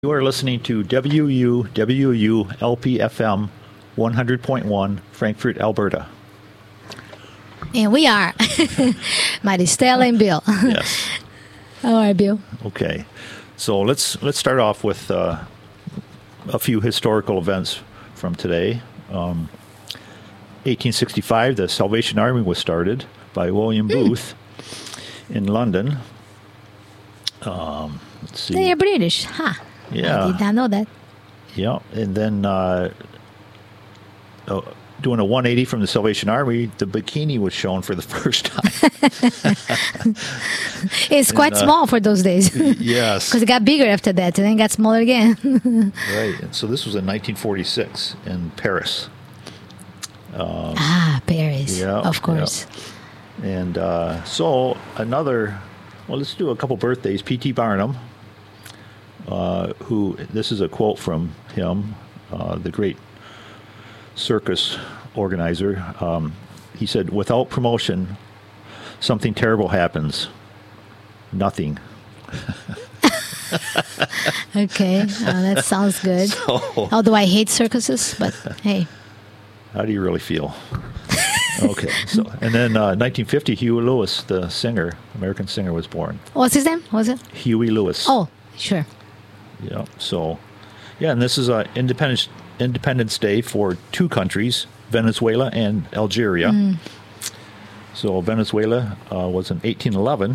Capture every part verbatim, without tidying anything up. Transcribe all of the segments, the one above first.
You are listening to W U W U L P F M one hundred point one, Frankfurt, Alberta. And we are Maristela and Bill. Yes. All right, Bill. Okay. So let's let's start off with uh, a few historical events from today. Um, eighteen sixty-five, the Salvation Army was started by William Booth mm. in London. Um, let's see. They are British, huh? Yeah. I did not know that. Yeah. And then uh, uh, doing a one eighty from the Salvation Army, the bikini was shown for the first time. It's quite and, uh, small for those days. Yes. Because it got bigger after that and then got smaller again. Right. And so this was in nineteen forty-six in Paris. Um, ah, Paris. Yeah. Of course. Yeah. And uh, so another, well, let's do a couple birthdays. P T Barnum, uh, who, this is a quote from him, uh, the great circus organizer. Um, he said, "Without promotion, something terrible happens. Nothing." Okay, uh, that sounds good. So, although I hate circuses, but hey. How do you really feel? Okay, so and then uh, nineteen fifty, Huey Lewis, the singer, American singer, was born. What's his name? What was it? Huey Lewis. Oh, sure. Yeah. So, yeah, and this is uh, Independence Independence Day for two countries, Venezuela and Algeria. Mm. So Venezuela uh, was in eighteen eleven.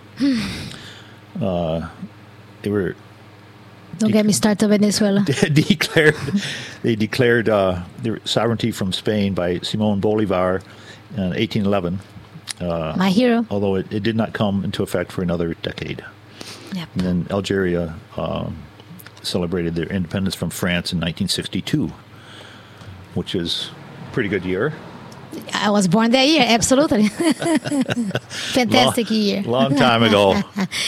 uh, they were. Don't get me started on Venezuela. declared, they declared uh, their sovereignty from Spain by Simón Bolívar in eighteen eleven. Uh, My hero. Although it, it did not come into effect for another decade. Yep. And then Algeria um, celebrated their independence from France in nineteen sixty-two, which is a pretty good year. I was born that year, absolutely. Fantastic long, year. Long time ago.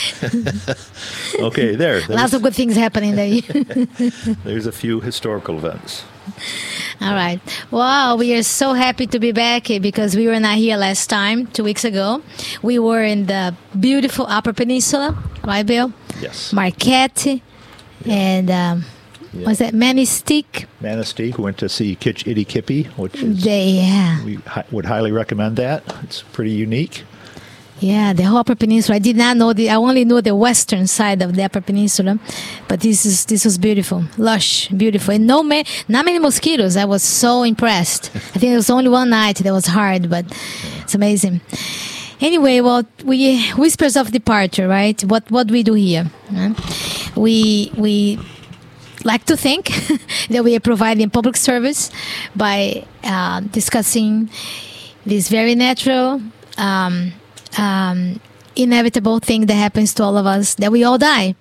Okay, there. Lots of good things happening that year. There's a few historical events. All right. Wow, we are so happy to be back because we were not here last time, two weeks ago. We were in the beautiful Upper Peninsula, right, Bill? Yes. Marquette, yeah. and... Um, Yeah. Was that Manistique? Manistique. We went to see Kitch Itty Kippy, which is they, yeah. we hi- would highly recommend that. It's pretty unique. Yeah, the whole Upper Peninsula. I did not know the. I only knew the western side of the Upper Peninsula, but this is this was beautiful, lush, beautiful, and no ma- not many mosquitoes. I was so impressed. I think it was only one night that was hard, but yeah. It's amazing. Anyway, well, we whispers of departure, right? What what we do here? Huh? We we. like to think that we are providing public service by uh, discussing this very natural, um, um, inevitable thing that happens to all of us, that we all die.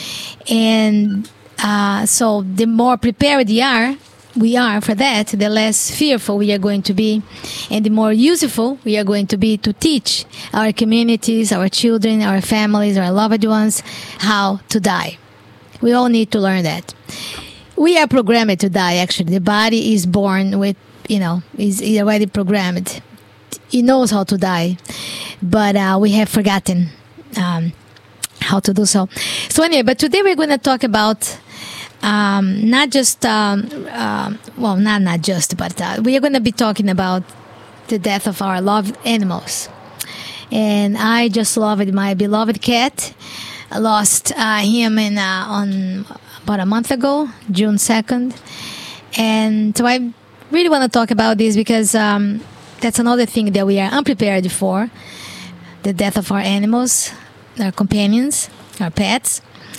And uh, so the more prepared we are, we are for that, the less fearful we are going to be, and the more useful we are going to be to teach our communities, our children, our families, our loved ones, how to die. We all need to learn that. We are programmed to die, actually. The body is born with, you know, is already programmed. It knows how to die. But uh, we have forgotten um, how to do so. So anyway, but today we're going to talk about um, not just, um, uh, well, not, not just, but uh, we are going to be talking about the death of our loved animals. And I just loved my beloved cat. I lost uh, him in, uh, on about a month ago, June second. And so I really want to talk about this because um, that's another thing that we are unprepared for, the death of our animals, our companions, our pets.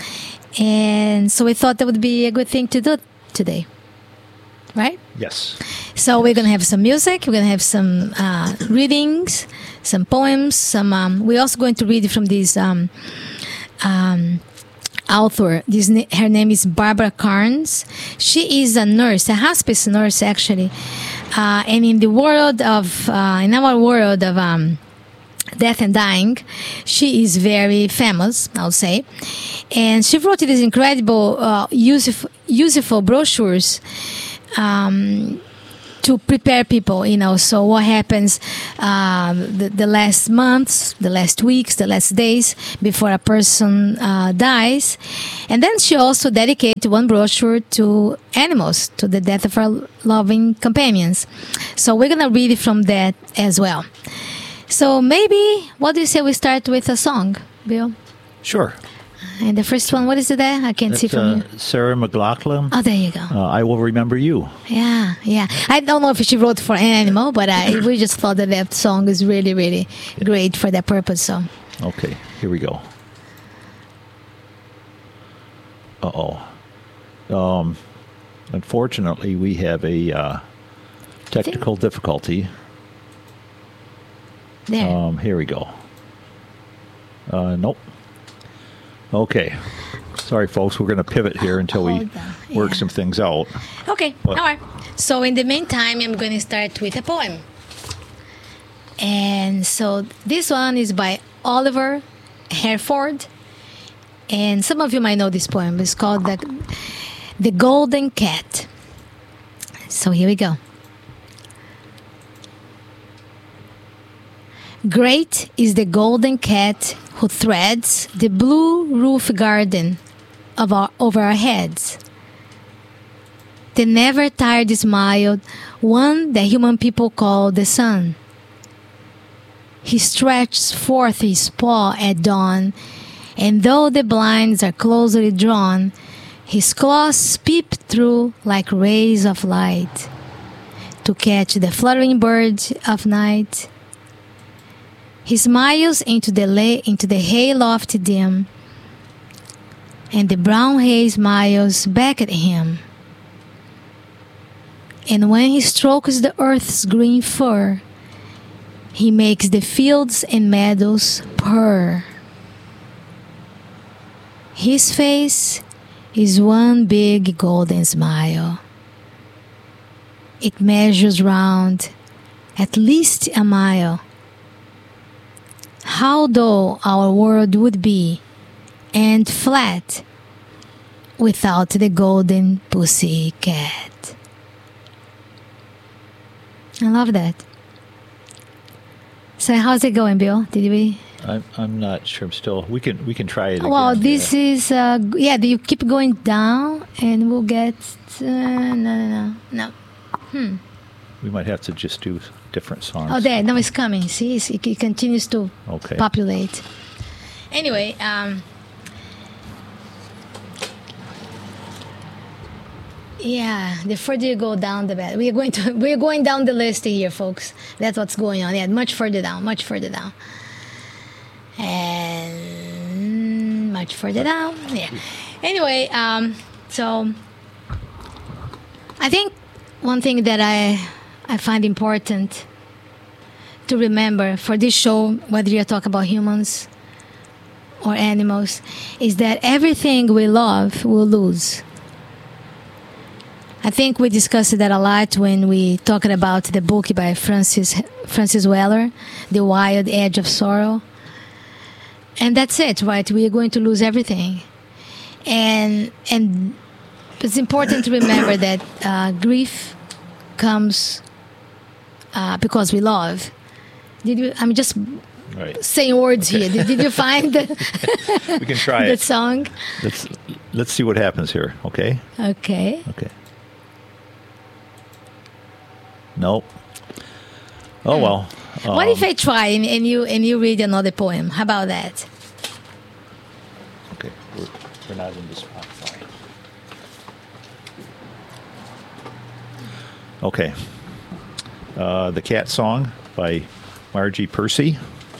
And so we thought that would be a good thing to do today. Right? Yes. So we're going to have some music. We're going to have some uh, readings, some poems. Some. Um, we're also going to read from these... Um, Um, author. This, her name is Barbara Carnes. She is a nurse, a hospice nurse, actually. Uh, and in the world of, uh, in our world of um, death and dying, she is very famous, I'll say. And she wrote these incredible, uh, useful, useful brochures um, to prepare people, you know. So what happens um, the, the last months, the last weeks, the last days before a person uh, dies. And then she also dedicated one brochure to animals, to the death of our loving companions. So we're going to read it from that as well. So maybe, what do you say we start with a song, Bill? Sure. And the first one, what is it there? I can't That's, see from uh, here. Sarah McLachlan. Oh, there you go. Uh, I Will Remember You. Yeah, yeah. I don't know if she wrote for an animal, but I, we just thought that that song is really, really great for that purpose. So, Okay, here we go. Uh-oh. Um, unfortunately, we have a uh, technical difficulty. there. Um, here we go. Uh, nope. Okay. Sorry, folks. We're going to pivot here until we Hold on. work Yeah. some things out. Okay, What? all right. So in the meantime, I'm going to start with a poem. And so this one is by Oliver Herford. And some of you might know this poem. It's called The, the Golden Cat. So here we go. Great is the golden cat who threads the blue roof garden of our, over our heads. The never tired smile, one that human people call the sun. He stretches forth his paw at dawn, and though the blinds are closely drawn, his claws peep through like rays of light to catch the fluttering birds of night. He smiles into the lay, into the hayloft dim, and the brown hay smiles back at him. And when he strokes the earth's green fur, he makes the fields and meadows purr. His face is one big golden smile. It measures round at least a mile. How dull our world would be, and flat, without the golden pussy cat. I love that. So how's it going, Bill? Did we? I'm I'm not sure. I'm still. We can we can try it again. Well, this yeah. is uh, yeah. You keep going down, and we'll get uh, no, no, no, no. We might have to just do different songs. Oh, there. No, it's coming. See, it's, it, it continues to Okay. populate. Anyway, um, yeah. The further you go down, the better. We are going to. We are going down the list here, folks. That's what's going on. Yeah, much further down. Much further down. And much further down. Yeah. Anyway, um, so I think one thing that I I find important to remember for this show, whether you're talking about humans or animals, is that everything we love we'll lose. I think we discussed that a lot when we talked about the book by Francis Francis Weller, The Wild Edge of Sorrow. And that's it, right? We are going to lose everything. And and it's important to remember that uh, grief comes uh, because we love. Did you? I'm just Right. saying words here. Did, did you find the, We can try the it. song? Let's let's see what happens here. Okay. Okay. Okay. Nope. Oh well. What if Um, I try and, and you and you read another poem? How about that? Okay. We're, we're not in the spot. Sorry. Okay. Uh, the Cat Song by Margie Percy.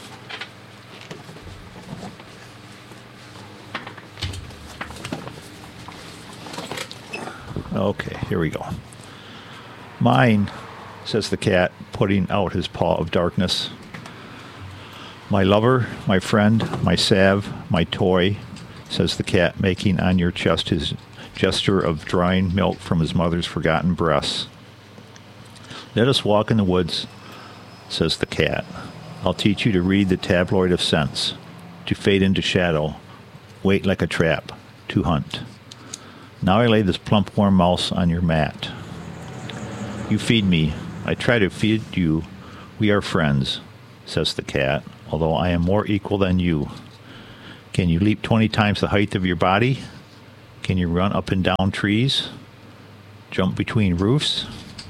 Okay, here we go. Mine, says the cat, putting out his paw of darkness. My lover, my friend, my salve, my toy, says the cat, making on your chest his gesture of drawing milk from his mother's forgotten breasts. Let us walk in the woods, says the cat. I'll teach you to read the tabloid of sense, to fade into shadow, wait like a trap, to hunt. Now I lay this plump warm mouse on your mat. You feed me, I try to feed you. We are friends, says the cat, although I am more equal than you. Can you leap twenty times the height of your body? Can you run up and down trees? Jump between roofs?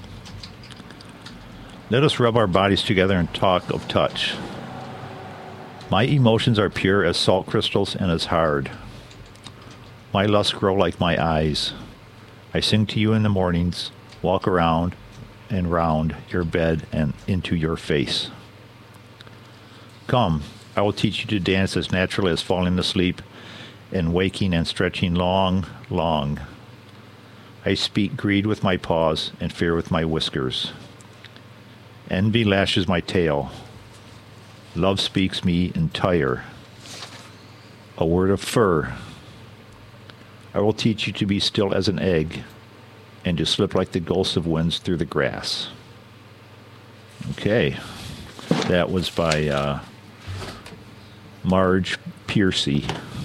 Let us rub our bodies together and talk of touch. My emotions are pure as salt crystals and as hard. My lusts grow like my eyes. I sing to you in the mornings, walk around and round your bed and into your face. Come, I will teach you to dance as naturally as falling asleep and waking and stretching long, long. I speak greed with my paws and fear with my whiskers. Envy lashes my tail. Love speaks me entire. A word of fur. I will teach you to be still as an egg and to slip like the ghosts of winds through the grass. Okay. That was by uh, Marge Piercy.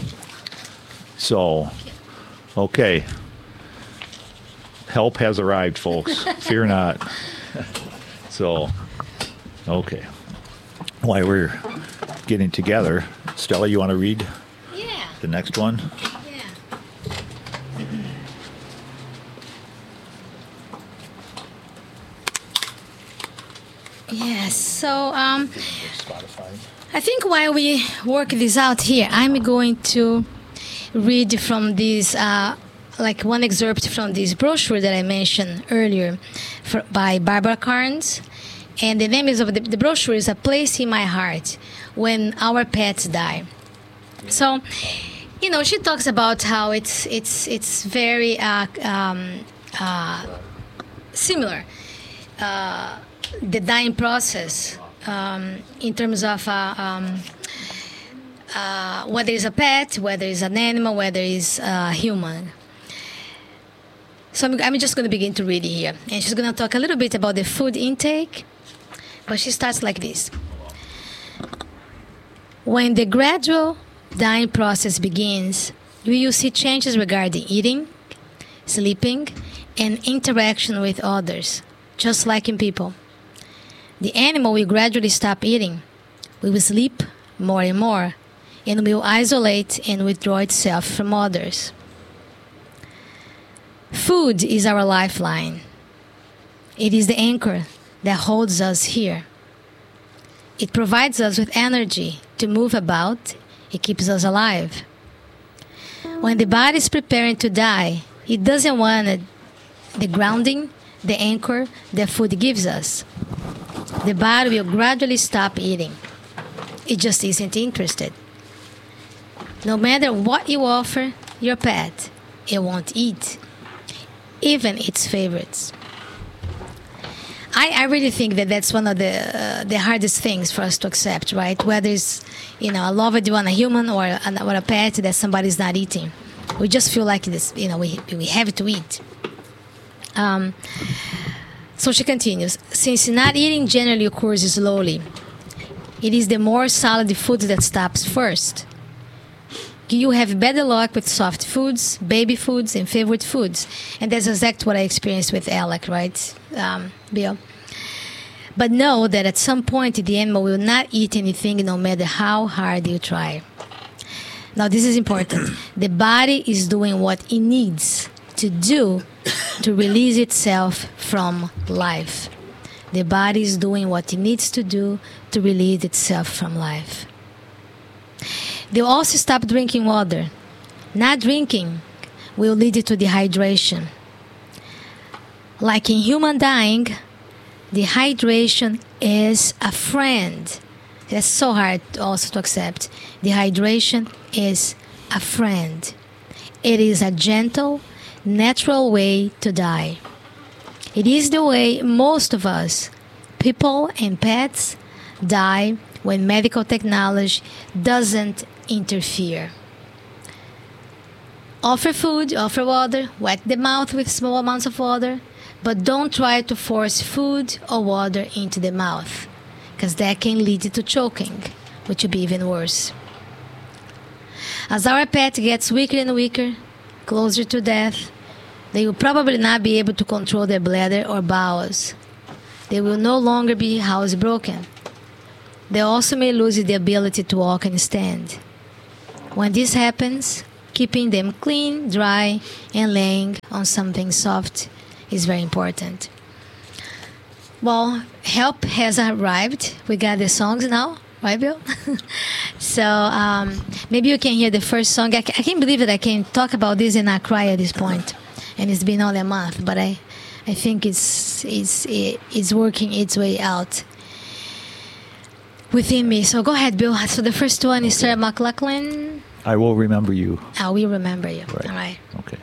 So, okay. Help has arrived, folks. Fear not. So, okay. While we're getting together, Stella, you want to read Yeah. the next one? Yeah. Yes. So, um, Spotify. I think while we work this out here, I'm going to read from this, uh, like one excerpt from this brochure that I mentioned earlier for, by Barbara Carnes. And the name is of the, the brochure is A Place in My Heart When Our Pets Die. So, you know, she talks about how it's it's it's very uh, um, uh, similar, uh, the dying process um, in terms of uh, um, uh, whether it's a pet, whether it's an animal, whether it's a human. So I'm, I'm just going to begin to read it here. And she's going to talk a little bit about the food intake, but she starts like this. When the gradual dying process begins, you will see changes regarding eating, sleeping, and interaction with others, just like in people. The animal will gradually stop eating. We will sleep more and more, and will isolate and withdraw itself from others. Food is our lifeline. It is the anchor that holds us here. It provides us with energy to move about. It keeps us alive. When the body is preparing to die, it doesn't want the grounding, the anchor that food gives us. The body will gradually stop eating. It just isn't interested. No matter what you offer your pet, it won't eat, even its favorites. I, I really think that that's one of the uh, the hardest things for us to accept, right? Whether it's, you know, a loved one, a human, or a, or a pet that somebody's not eating. We just feel like this, you know, we, we have to eat. Um, so she continues, since not eating generally occurs slowly, it is the more solid food that stops first. You have better luck with soft foods, baby foods, and favorite foods. And that's exactly what I experienced with Alec, right, um, Bill? But know that at some point the animal will not eat anything no matter how hard you try. Now, this is important. The body is doing what it needs to do to release itself from life. The body is doing what it needs to do to release itself from life. They'll also stop drinking water. Not drinking will lead to dehydration. Like in human dying, dehydration is a friend. That's so hard also to accept. Dehydration is a friend. It is a gentle, natural way to die. It is the way most of us, people and pets, die when medical technology doesn't interfere. Offer food, offer water, wet the mouth with small amounts of water, but don't try to force food or water into the mouth, because that can lead to choking, which will be even worse. As our pet gets weaker and weaker, closer to death, they will probably not be able to control their bladder or bowels. They will no longer be housebroken. They also may lose the ability to walk and stand. When this happens, keeping them clean, dry, and laying on something soft is very important. Well, help has arrived. We got the songs now, right, Bill? So um, maybe you can hear the first song. I, I can't believe that I can talk about this and not cry at this point. And it's been only a month, but I, I think it's it's it's working its way out within me. So go ahead, Bill. So the first one is Sarah McLachlan. I will remember you. I will remember you. Right. All right. Okay.